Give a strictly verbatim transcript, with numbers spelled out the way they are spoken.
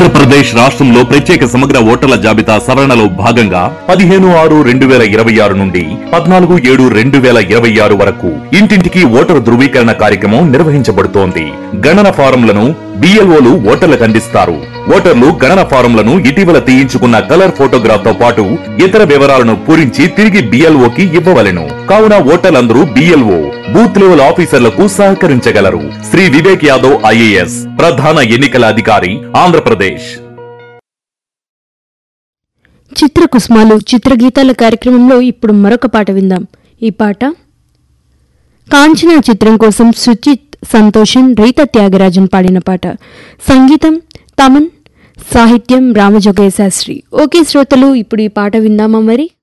ఆంధ్రప్రదేశ్ రాష్ట్రంలో ప్రత్యేక సమగ్ర ఓటర్ల జాబితా సవరణలో భాగంగా పదిహేను ఆరు రెండు వేల ఇరవై ఆరు నుండి పద్నాలుగు ఏడు రెండు వేల ఇరవై ఆరు వరకు ఇంటింటికి ఓటరు ధృవీకరణ కార్యక్రమం నిర్వహించబడుతోంది. గణన ఫారంలను బిఎల్ఓలు ఓటర్లకు అందిస్తారు. ఓటర్లు గణన ఫారంలను ఇటీవల తీయించుకున్న కలర్ ఫోటోగ్రాఫ్ తో పాటు ఇతర వివరాలను పూరించి తిరిగి బిఎల్ఓకి ఇవ్వవలెను. కావున ఓటర్లందరూ బిఎల్ఓ బూత్ లెవెల్ ఆఫీసర్లకు సహకరించగలరు. శ్రీ వివేక్ యాదవ్ ఐఏఎస్ ప్రధాన ఎన్నికల అధికారి, ఆంధ్రప్రదేశ్. చిత్ర కుసుమాలు చిత్రగీతాల కార్యక్రమంలో ఇప్పుడు మరొక పాట విందాం. ఈ పాట కాంచనా చిత్రం కోసం సుచిత్ సంతోషం, రీత త్యాగరాజన్ పాడిన పాట. సంగీతం తమన్, సాహిత్యం రామజోగయ్య శాస్త్రి. ఓకే శ్రోతలు, ఇప్పుడు ఈ పాట విందామా మరి.